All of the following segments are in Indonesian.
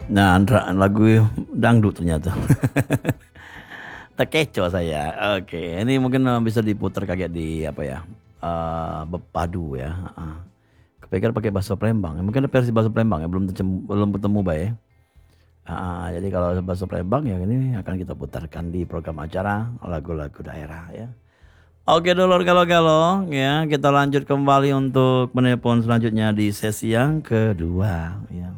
Nah, Andra, lagu dangdut ternyata. Terkecoh saya. Oke, ini mungkin bisa diputar kayak di apa ya? Bepadu ya. Kepikir pakai bahasa Palembang. Mungkin ada versi bahasa Palembang ya, belum ketemu Bay. Jadi kalau bahasa Palembang ya ini akan kita putarkan di program acara lagu-lagu daerah ya. Oke dulur kalau ya kita lanjut kembali untuk menelpon selanjutnya di sesi yang kedua ya.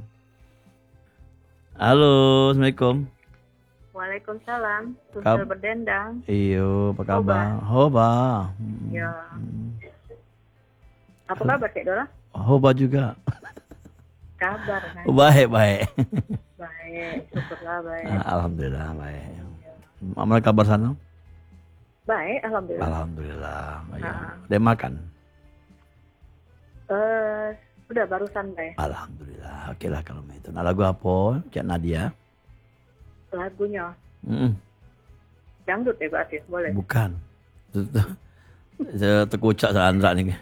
Halo, Assalamualaikum. Waalaikumsalam, Sulsel berdendang. Iyo, apa kabar? Hoba. Ya. Apa kabar Cek Dola? Hoba juga. Kabar kan? Baik. Baik, syukurlah baik. Alhamdulillah baik. Mana kabar sana? Baik, alhamdulillah. Alhamdulillah. Ya. Udah makan? Sudah barusan baik. Alhamdulillah. Oke lah kalau itu. Nah lagu apa? Cik Nadia? Lagunya. Dangdut ya berarti, boleh? Bukan. Saya terkucak sama Andra nih.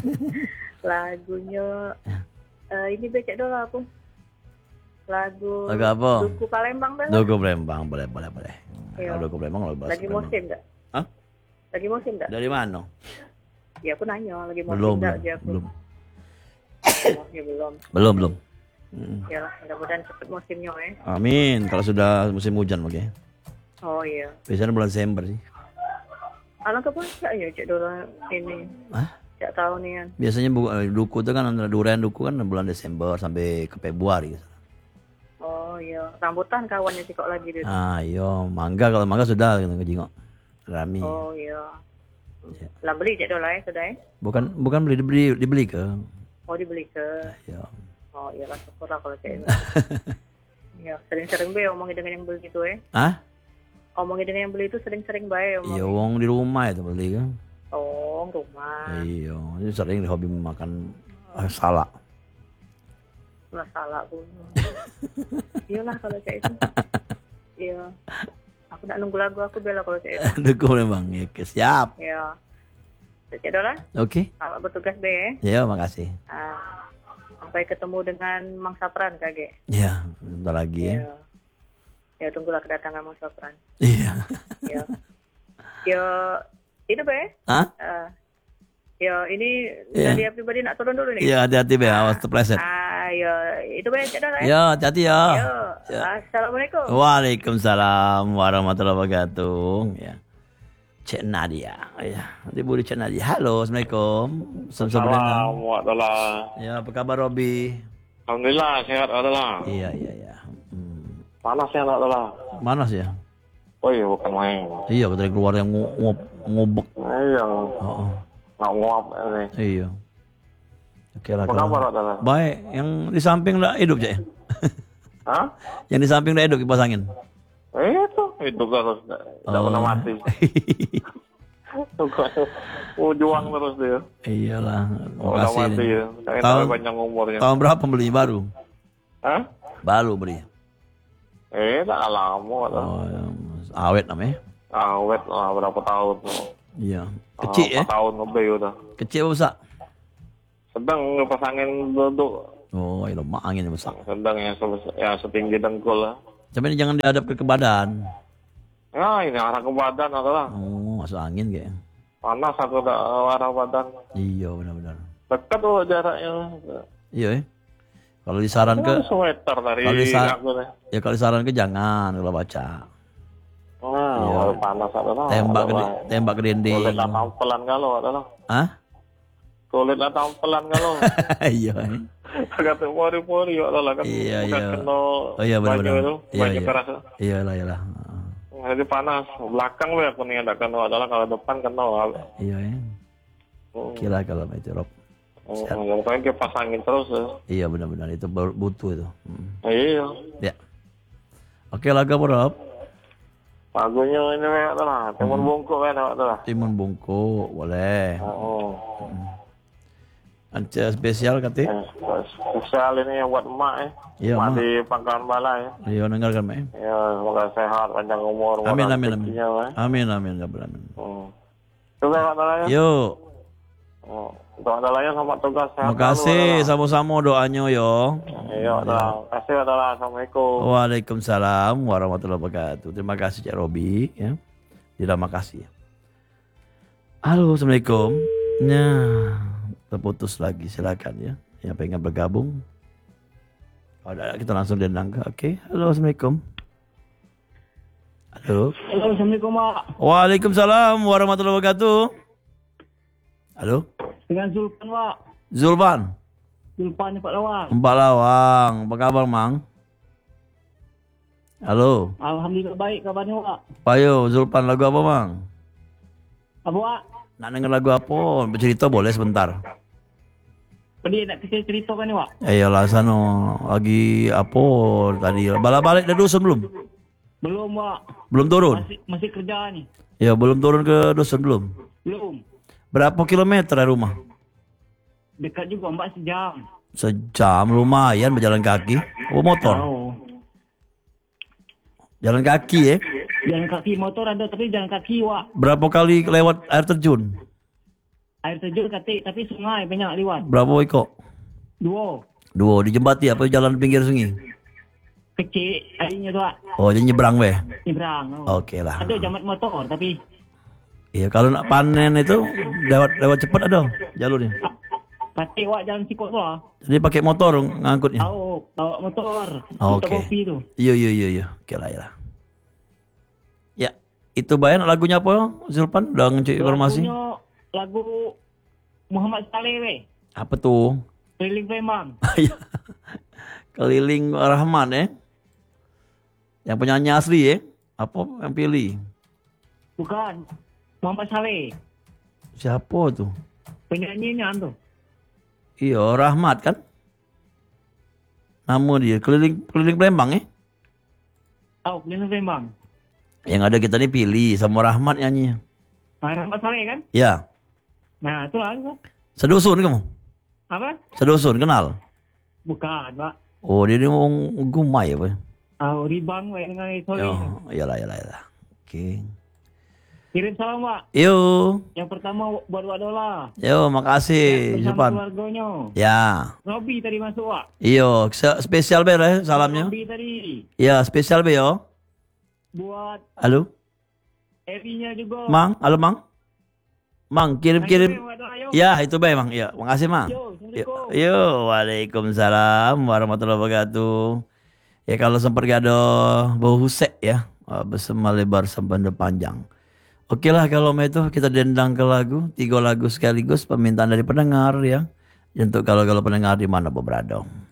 Lagunya ini becek Dola apa? Lagu apa? Duku Palembang Bang. Duku Palembang, boleh. Iya. Kalau Duku Palembang lagi musim enggak? Hah? Lagi musim enggak? Dari mana? Ya aku nanya, lagi musim enggak? Belum. Ya belum. Belum. Ya lah, mudah-mudahan cepet musimnya ya. Amin. Kalau sudah musim hujan oke. Oh iya. Biasanya bulan Desember sih. Alangkah puncak ya Cek Dola ini. Cek tahu nih kan. Biasanya duku itu kan antara durian duku kan bulan Desember sampai ke Februari. Oh iya. Rambutan kawannya sih kok lagi dulu. Iya. Mangga kalau mangga sudah gitu kejingok. Rami. Oh iya. Lah beli Cek Dola ya sudah ya? Bukan dibeli ke. Oh dibeli ke. Iya. Oh iyalah syukurlah kalau Cek. Ya sering-sering be omongin dengan yang beli itu ya. Omongin dengan yang beli itu sering-sering baik. Iya, wong di rumah itu beli kan. Oh, rumah. Iya, ini sering hobi makan salak. Nggak salah pun. Iyalah kalau Cek itu. Iya. Aku nak nunggu lagu aku bela kalau Cek itu. Duku memang, ya siap. Iya. Cek Dola? Oke. Selamat bertugas be. Ya, makasih. Sampai ketemu dengan Mang Sapran kage. Ya, bentar lagi ya. Ya tunggulah kedatangan Mang Sapran. Iya. Ya itu be. Ya ini Nadia pribadi nak turun dulu nih. Iya, hati-hati be, awas terpleset. Ya itu be Cek Dola ya. Ya, hati-hati ya. Assalamualaikum. Waalaikumsalam warahmatullahi wabarakatuh. Ya. Cik Nadia, ya. Nanti boleh Cik Nadia. Halo, Assalamualaikum. Assalamualaikum. Ya, apa kabar Robi? Alhamdulillah sehat adalah. Iya. Panas ya adalah. Panas ya? Oh iya bukan main. Iya, dari keluar yang ngobek. Iya. Nggak nguap ini. Iya. Oke lah. Apa kabar adalah? Baik, yang di samping udah hidup Cik. Hah? Yang di samping udah hidup kipas angin. Itu terus tidak pernah mati. Juang terus dia. Iyalah. Udah mati ya. Tahun panjang umurnya. Tahun berapa beli baru? Hah? Baru beli. Tak lama atau. Awet namanya. Awet lah berapa tahun tuh. Iya. Kecil ya? 4 tahun lebih udah. Kecil apa besar? Sedang ngepas angin duduk. Oh, iya lemah anginnya besar. Sedang ya setinggi dengkul lah. Tapi jangan dihadap ke badan. Ya ini arah ke badan adalah. Oh, masuk angin kayaknya. Panas aku udah arah badan. Iya benar-benar. Dekat tuh jaraknya. Iya ya. Kalau disaran ke sweater dari aku deh. Ya kalau disaran ke jangan kalau baca. Iya. Panas adalah. Tembak ke dinding. Kulit tampelan kalau adalah. Kulit tampelan kalau. Iya. Kata pori-pori adalah kan. Iya. Oh iya benar-benar. Banyak keras. Iyalah. Jadi panas. Belakang lah aku nih ada kena adalah kalau depan kena. Iya ya. Kira kalau itu Rob. Yang penting kipas angin terus ya. Iya benar-benar itu butuh itu. Iya. Ya. Oke lagu apa Rob? Lagunya ini adalah Timun Bungkuk kan adalah. Timun Bungkuk boleh. Anca spesial katanya? Spesial ini yang buat emak ya. Iya, emak di Pangkalan Bala ya. Iya, dengarkan Mak. Ya, semoga sehat, panjang umur. Amin. Rezekinya, Amin. Coba Pak Tala ya. Yuk. Oh, untuk anda lain selamat tugas. Sehat Terima kasih, selalu, sama-sama doanya yo. Iya, adalah. Kasih adalah. Assalamualaikum. Waalaikumsalam warahmatullahi wabarakatuh. Terima kasih Cak Robi ya. Terima kasih. Halo, Assalamualaikum. Nah, terputus lagi, silakan ya. Yang pengen bergabung. Kalau ada kita langsung dendang ke. Oke, halo, Assalamualaikum. Halo. Halo, Assalamualaikum, Pak. Waalaikumsalam warahmatullahi wabarakatuh. Halo. Dengan Zulpan, Pak. Zulpan. Zulpan Pak Lawang. Mbak Lawang. Apa kabar, Mang? Halo. Alhamdulillah baik kabarnya, Pak. Payo, Zulpan lagu apa, Mang? Apa, Pak? Nak denger lagu apa? Bercerita boleh sebentar. Tadi nak kasih cerita kan ni, Pak? Ayolah sana lagi apa tadi? Balik dah dusun belum? Belum, Pak. Belum turun? Masih kerja ni. Ya, belum turun ke dusun belum? Belum. Berapa kilometer dari rumah? Dekat juga, Mbak, sejam. Sejam lumayan berjalan kaki. Oh, motor. Oh. Jalan kaki ya. Jalan kaki motor ada, tapi jalan kaki, Pak. Berapa kali lewat air terjun? Air terjun tapi sungai banyak lewat. Berapa iko? 2. Dua di jembati apa jalan pinggir sungai? Kecil airnya tu, Pak. Oh, jadi nyebrang weh. Nyebrang. Oh. Oke lah. Ada jamat motor tapi Iya, kalau nak panen itu lewat cepat ada jalurnya. pasti, Pak, jalan sikot tu lah. Jadi pakai motor ngangkutnya. Tahu, bawa motor. Oke. Untuk kopi tu. Iya. Oke lah ya. Ya, itu bayan lagunya apa, Zulpan? Udah ngecek informasi. Lagunya lagu Muhammad Saleh, weh. Apa tuh? Keliling Palembang. Keliling Rahman ya. Yang penyanyi asli ya. Apa yang pilih? Bukan. Muhammad Saleh. Siapa tuh? Penyanyinya tu. Iya, Rahmat kan? Nama dia keliling Palembang ya. Tahu, Keliling Palembang. Yang ada kita nih pilih sama Rahmat nyanyi. Muhammad Saleh kan? Ya. Nah, itu lah. Sedusun kamu? Apa? Sedusun kenal? Bukan, Pak. Oh, dia ni orang Gumai apa? Tahu, Ribang, weh, dengan Soleh. Oh, iyalah. Oke. Kirim salam, Pak. Yo. Yang pertama buat Wak Dola. Yo, makasih, Bersama Zulpan. keluarganya. Ya. Robi tadi masuk, Pak. Iyo, spesial be lah salamnya. Robi tadi. Ya, spesial be yo. Buat Halo, Eri-nya juga. Mang. Halo, Mang. Mang, kirim-kirim. Wak Dola, yo. Ya, itu be, Mang. Ya, makasih, Mang. Yo, Assalamualaikum. Yo, waalaikumsalam warahmatullahi wabarakatuh. Ya, kalau sempat gak ada bau husek ya, bersama lebar sembanda panjang. Oke lah kalau itu kita dendang ke lagu, 3 lagu sekaligus permintaan dari pendengar ya. Untuk kalau pendengar di mana berada.